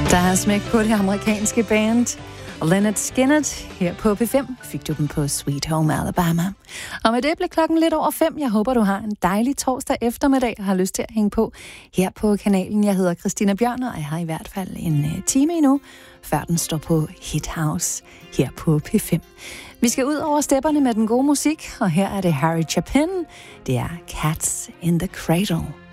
Der er smæk på det amerikanske band Lynyrd Skynyrd. Her på P5 fik du dem på Sweet Home Alabama. Og med det blev klokken lidt over 5. Jeg håber, du har en dejlig torsdag eftermiddag og har lyst til at hænge på her på kanalen. Jeg hedder Christina Bjørn, og jeg har i hvert fald en time endnu, før den står på Hit House her på P5. Vi skal ud over stepperne med den gode musik, og her er det Harry Chapin. Det er Cats in the Cradle.